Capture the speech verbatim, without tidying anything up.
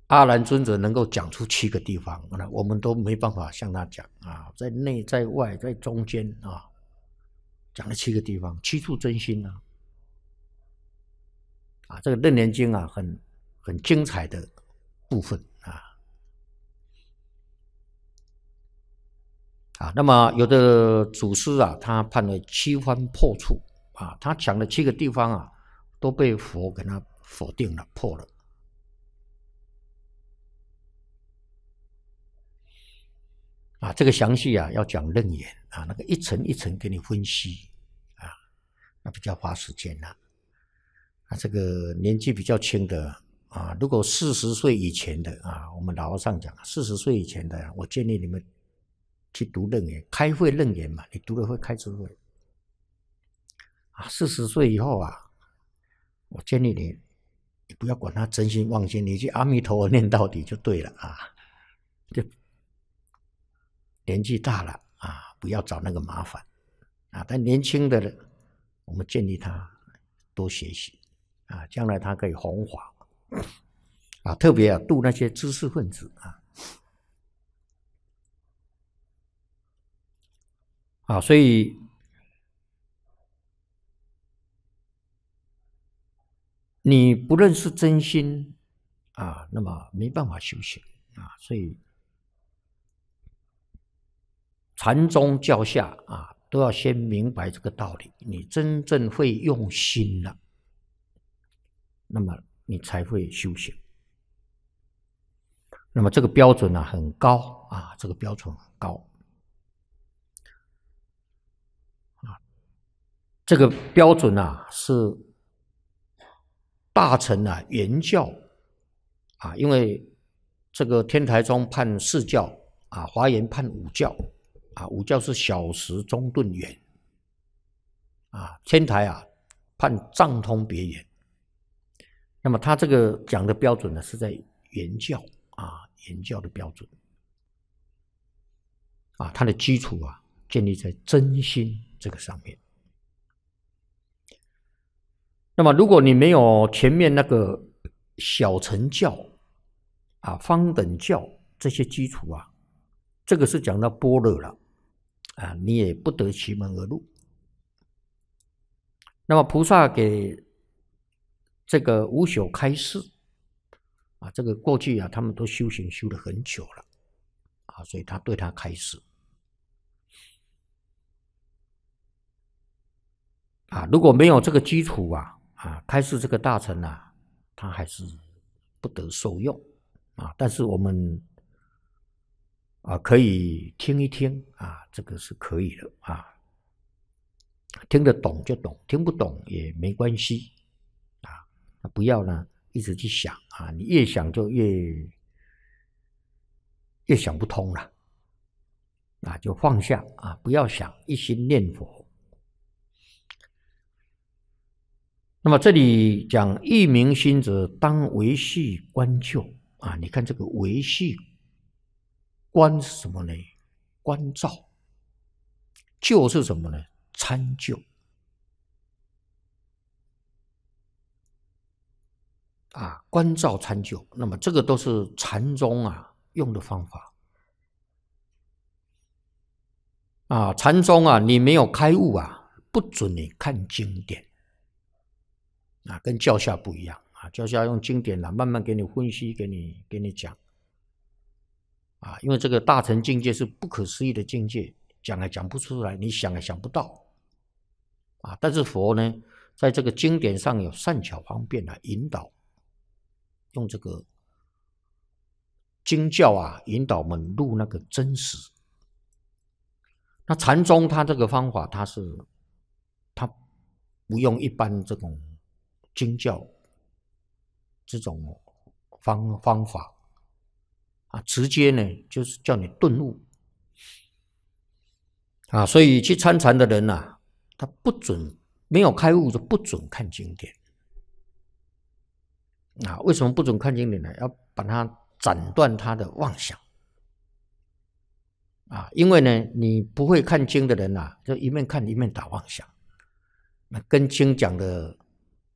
阿难尊者能够讲出七个地方，那我们都没办法向他讲啊，在内在外在中间啊，讲了七个地方，七处真心啊，啊，这个楞严经啊，很很精彩的部分啊啊，那么有的祖师啊，他判了七番破处啊，他讲的七个地方啊，都被佛给他否定了，破了。啊，这个详细啊要讲楞严啊，那个一层一层给你分析啊，那比较花时间了。啊，这个年纪比较轻的啊，如果四十岁以前的啊，我们老和尚讲，四十岁以前的，我建议你们去读楞严，开会楞严嘛，你读了会开智慧。啊，四十岁以后啊，我建议你，你不要管他真心妄心，你去阿弥陀佛念到底就对了啊，就。年纪大了啊，不要找那个麻烦啊。但年轻的人，我们建议他多学习啊，将来他可以弘法啊，特别啊度那些知识分子啊啊，所以你不认识真心啊，那么没办法修行啊，所以。禅宗教下啊，都要先明白这个道理。你真正会用心了，那么你才会修行。那么这个标准啊很高啊，这个标准很高啊。这个标准啊是大乘啊原教啊，因为这个天台宗判四教啊，华严判五教。啊，五教是小时中顿圆，啊，天台啊判藏通别圆。那么他这个讲的标准呢，是在原教啊，原教的标准，啊，它的基础啊建立在真心这个上面。那么如果你没有前面那个小乘教啊、方等教这些基础啊，这个是讲到般若了。啊，你也不得其门而入。那么菩萨给这个无朽开示啊，这个过去啊，他们都修行修了很久了啊，所以他对他开示啊，如果没有这个基础啊啊，开示这个大乘啊，他还是不得受用啊。但是我们。啊，可以听一听啊，这个是可以的啊，听得懂就懂，听不懂也没关系啊。不要呢一直去想啊，你越想就越越想不通了啊，就放下啊，不要想，一心念佛。那么这里讲一明心者，当维系观救啊，你看这个维系。观是什么呢？关照。救是什么呢？参救。啊，关照参救，那么这个都是禅宗啊用的方法。啊，禅宗啊，你没有开悟啊，不准你看经典。啊，跟教下不一样啊，教下用经典啊，慢慢给你分析，给你给你讲。啊，因为这个大乘境界是不可思议的境界，讲也讲不出来，你想也想不到啊。但是佛呢，在这个经典上有善巧方便来引导，用这个经教啊，引导我们入那个真实。那禅宗它这个方法，它是它不用一般这种经教这种方方法。啊，直接呢就是叫你顿悟啊，所以去参禅的人呐、啊，他不准没有开悟就不准看经典啊。为什么不准看经典呢？要把它斩断他的妄想啊，因为呢，你不会看经的人呐、啊，就一面看一面打妄想，那跟经讲的